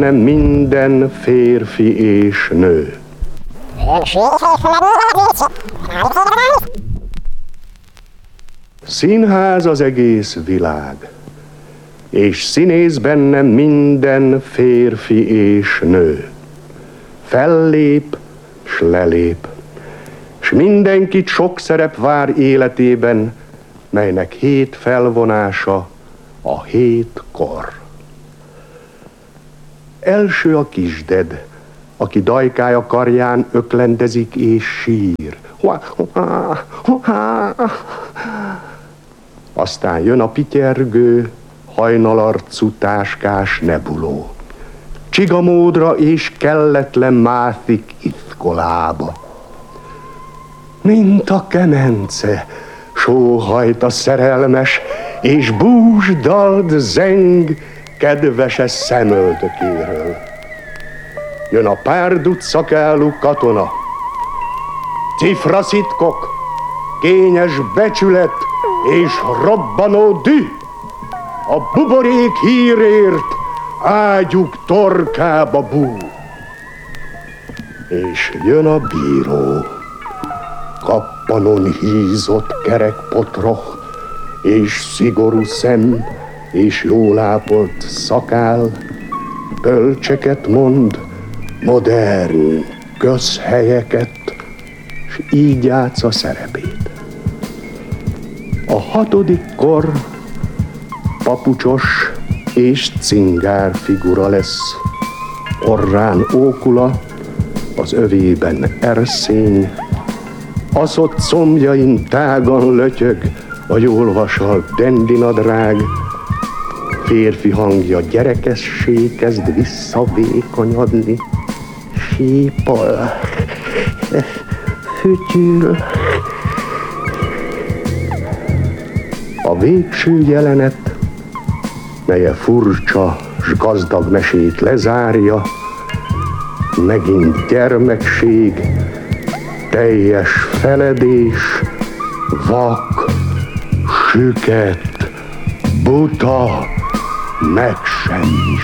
benne minden férfi és nő. Színház az egész világ, és színész benne minden férfi és nő. Fellép, s lelép, s mindenkit sok szerep vár életében, melynek 7 felvonása a 7 kor. Első a kisded, aki dajkája karján öklendezik és sír. Aztán jön a pityergő, hajnalarcú táskás nebuló. Csigamódra és kelletlen mászik iszkolába. Mint a kemence, sóhajt a szerelmes, és búsdalt zeng kedvese szemöldökéről. Jön a párduc szakálú katona, cifraszitkok, kényes becsület és robbanó düh. A buborék hírért ágyuk torkába bú. És jön a bíró, kappanon hízott kerekpotroh, és szigorú szem, és jól ápolt szakál, bölcseket mond, modern közhelyeket, s így játsza szerepét. A 6. kor papucsos és cingár figura lesz, orrán ókula, az övében erszény, aszott combjain tágan lötyög a jól vasalt dendinadrág, férfi hangja gyerekessé kezd visszavékonyodni, sípol, fütyül. A végső jelenet, melye furcsa s gazdag mesét lezárja, megint gyermekség, teljes feledés, vak, süket, buta, megsemmisülés.